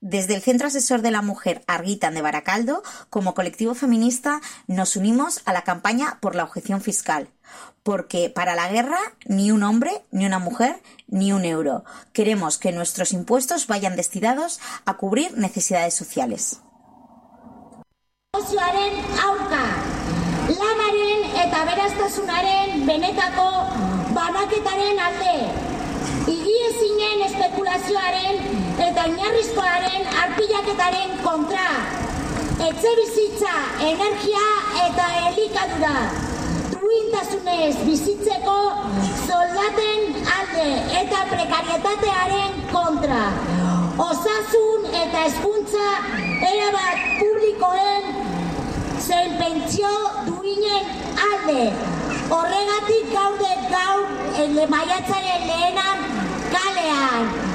Desde el Centro Asesor de la Mujer Argitan de Baracaldo, como colectivo feminista, nos unimos a la campaña por la objeción fiscal. Porque para la guerra, ni un hombre, ni una mujer, ni un euro. Queremos que nuestros impuestos vayan destinados a cubrir necesidades sociales. Negozioaren aurka, lanaren eta aberastasunaren benetako banaketaren alde, higiezinen espekulazioaren eta oinarrizkoaren arpilaketaren kontra, etxebizitza, energia eta elikadura, duintasunez bizitzeko soldaten alde eta prekarietatearen kontra, osasun eta hezkuntza erabat publikoen zein pentsio duinen alde. Horregatik gaude gaur maiatzaren lehenan kalean.